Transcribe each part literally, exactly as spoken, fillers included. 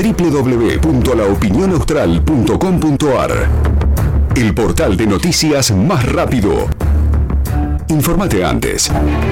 doble u doble u doble u punto la opinión austral punto com punto a r. El portal de noticias más rápido. Informate antes.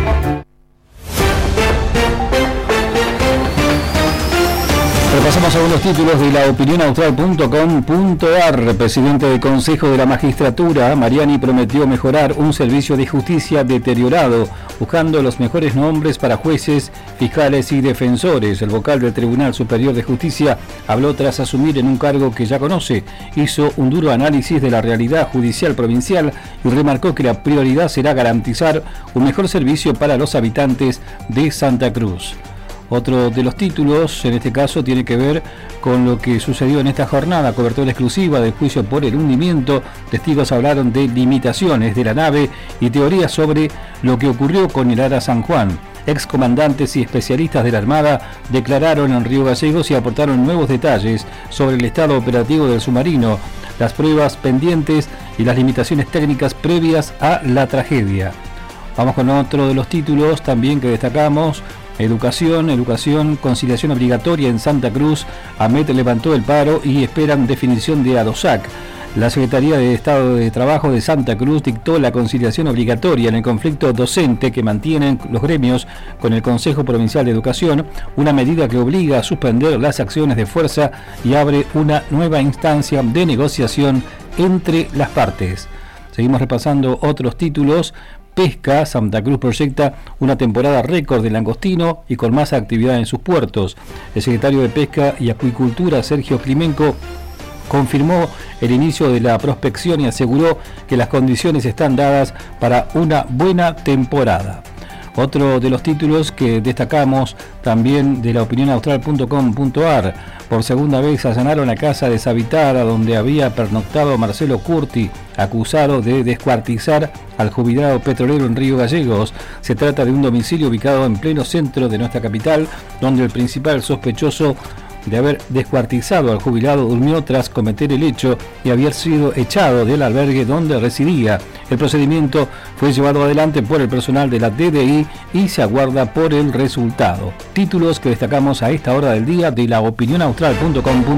Repasamos algunos títulos de la opinión austral punto com punto a r. Presidente del Consejo de la Magistratura, Mariani, prometió mejorar un servicio de justicia deteriorado, buscando los mejores nombres para jueces, fiscales y defensores. El vocal del Tribunal Superior de Justicia habló tras asumir en un cargo que ya conoce. Hizo un duro análisis de la realidad judicial provincial y remarcó que la prioridad será garantizar un mejor servicio para los habitantes de Santa Cruz. Otro de los títulos, en este caso, tiene que ver con lo que sucedió en esta jornada, cobertura exclusiva del juicio por el hundimiento. Testigos hablaron de limitaciones de la nave y teorías sobre lo que ocurrió con el Ara San Juan. Excomandantes y especialistas de la Armada declararon en Río Gallegos y aportaron nuevos detalles sobre el estado operativo del submarino, las pruebas pendientes y las limitaciones técnicas previas a la tragedia. Vamos con otro de los títulos también que destacamos. Educación, educación, conciliación obligatoria en Santa Cruz. AMET levantó el paro y esperan definición de ADOSAC. La Secretaría de Estado de Trabajo de Santa Cruz dictó la conciliación obligatoria en el conflicto docente que mantienen los gremios con el Consejo Provincial de Educación, una medida que obliga a suspender las acciones de fuerza y abre una nueva instancia de negociación entre las partes. Seguimos repasando otros títulos. Pesca, Santa Cruz proyecta una temporada récord de langostino y con más actividad en sus puertos. El secretario de Pesca y Acuicultura, Sergio Climenco, confirmó el inicio de la prospección y aseguró que las condiciones están dadas para una buena temporada. Otro de los títulos que destacamos también de la opinión austral punto com punto a r. Por segunda vez allanaron la casa deshabitada donde había pernoctado Marcelo Curti, acusado de descuartizar al jubilado petrolero en Río Gallegos. Se trata de un domicilio ubicado en pleno centro de nuestra capital, donde el principal sospechoso de haber descuartizado al jubilado durmió tras cometer el hecho y haber sido echado del albergue donde residía. El procedimiento fue llevado adelante por el personal de la D D I y se aguarda por el resultado. Títulos que destacamos a esta hora del día de la opinión austral punto com punto a r.